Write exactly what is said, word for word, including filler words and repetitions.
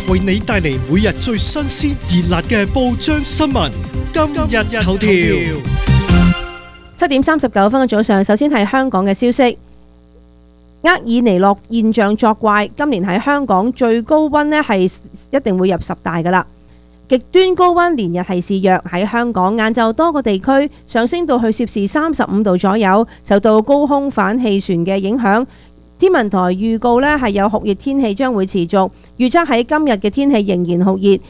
為你帶嚟每日最新鮮熱辣嘅報章新聞。今日頭條， 七點三十九分嘅早上，首先係香港嘅消息。厄爾尼諾現象作怪，今年喺香港最高溫呢係一定會入十大噶啦。極端高溫連日係肆虐，喺香港晏晝多個地區上升到去攝氏三十五度左右，受到高空反氣旋嘅影響。天文台預告呢係有酷熱天氣將會持續，預測喺今日嘅天氣仍然酷熱，